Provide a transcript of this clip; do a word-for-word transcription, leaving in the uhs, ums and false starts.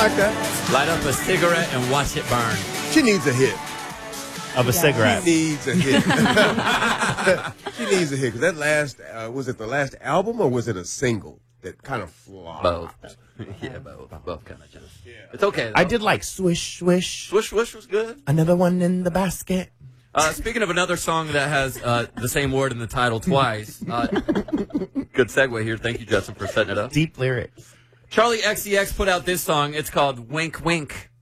like that. Light up a cigarette and watch it burn. She needs a hit. Of a cigarette. She needs a hit. She needs a hit. Because that last, uh, was it the last album or was it a single that kind of flopped? Both. Yeah, both. Both kind of just. Yeah. It's okay, though. I did like Swish Swish. Swish Swish was good. Another one in the basket. Uh, speaking of another song that has uh, the same word in the title twice. Uh, good segue here. Thank you, Justin, for setting it up. Deep lyrics. Charlie X C X put out this song. It's called Wink Wink.